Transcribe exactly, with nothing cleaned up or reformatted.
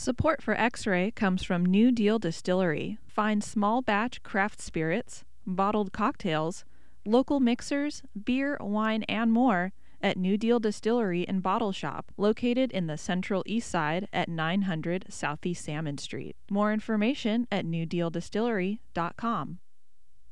Support for X-Ray comes from New Deal Distillery. Find small batch craft spirits, bottled cocktails, local mixers, beer, wine, and more at New Deal Distillery and Bottle Shop, located in the Central East Side at nine hundred Southeast Salmon Street. More information at new deal distillery dot com.